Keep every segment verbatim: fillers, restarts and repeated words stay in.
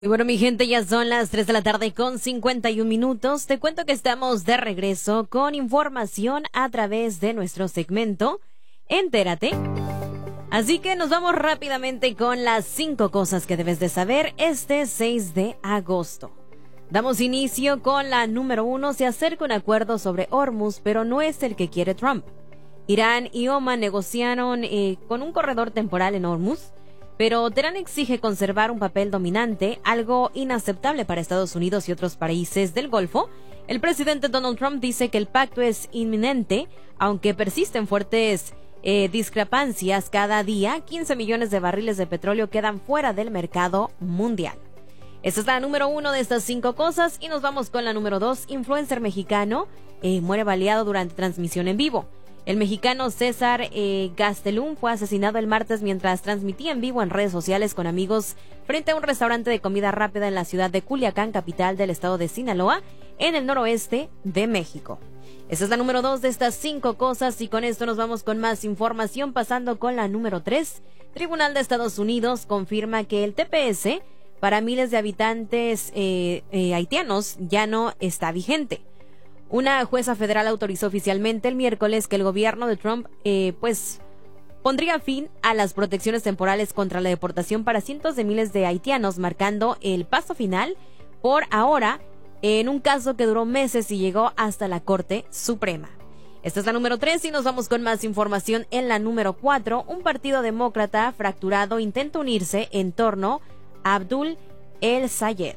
Y bueno, mi gente, ya son las tres de la tarde con cincuenta y un minutos. Te cuento que estamos de regreso con información a través de nuestro segmento Entérate. Así que nos vamos rápidamente con las cinco cosas que debes de saber este seis de agosto. Damos inicio con la número uno. Se acerca un acuerdo sobre Hormuz, pero no es el que quiere Trump. Irán y Oman negociaron eh, con un corredor temporal en Hormuz, pero Teherán exige conservar un papel dominante, algo inaceptable para Estados Unidos y otros países del Golfo. El presidente Donald Trump dice que el pacto es inminente, aunque persisten fuertes eh, discrepancias cada día. quince millones de barriles de petróleo quedan fuera del mercado mundial. Esta es la número uno de estas cinco cosas y nos vamos con la número dos. Influencer mexicano eh, muere baleado durante transmisión en vivo. El mexicano César eh, Gastelum fue asesinado el martes mientras transmitía en vivo en redes sociales con amigos frente a un restaurante de comida rápida en la ciudad de Culiacán, capital del estado de Sinaloa, en el noroeste de México. Esa es la número dos de estas cinco cosas y con esto nos vamos con más información, pasando con la número tres. Tribunal de Estados Unidos confirma que el T P S para miles de habitantes eh, eh, haitianos ya no está vigente. Una jueza federal autorizó oficialmente el miércoles que el gobierno de Trump eh, pues pondría fin a las protecciones temporales contra la deportación para cientos de miles de haitianos, marcando el paso final por ahora en un caso que duró meses y llegó hasta la Corte Suprema. Esta es la número tres y nos vamos con más información en la número cuatro. Un partido demócrata fracturado intenta unirse en torno a Abdul El-Sayed.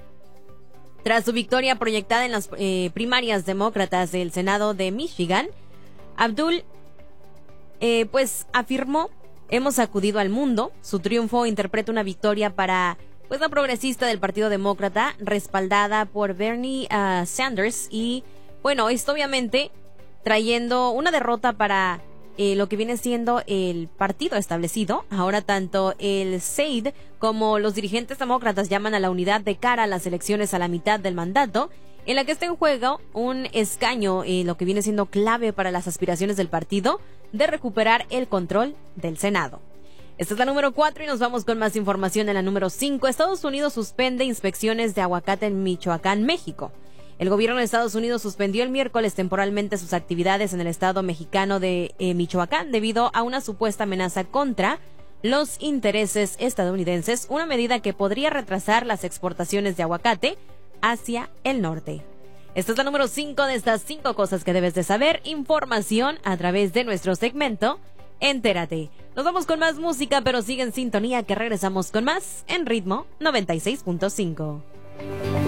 Tras su victoria proyectada en las eh, primarias demócratas del Senado de Michigan, Abdul eh, pues afirmó: hemos sacudido al mundo. Su triunfo interpreta una victoria para pues la progresista del Partido Demócrata, respaldada por Bernie uh, Sanders, y bueno, esto obviamente trayendo una derrota para Eh, lo que viene siendo el partido establecido. Ahora tanto el S A I D como los dirigentes demócratas llaman a la unidad de cara a las elecciones a la mitad del mandato, en la que está en juego un escaño, eh, lo que viene siendo clave para las aspiraciones del partido de recuperar el control del Senado. Esta es la número cuatro y nos vamos con más información en la número cinco. Estados Unidos suspende inspecciones de aguacate en Michoacán, México. El gobierno de Estados Unidos suspendió el miércoles temporalmente sus actividades en el estado mexicano de eh, Michoacán debido a una supuesta amenaza contra los intereses estadounidenses, una medida que podría retrasar las exportaciones de aguacate hacia el norte. Esta es la número cinco de estas cinco cosas que debes de saber. Información a través de nuestro segmento Entérate. Nos vamos con más música, pero sigue en sintonía que regresamos con más en Ritmo noventa y seis punto cinco.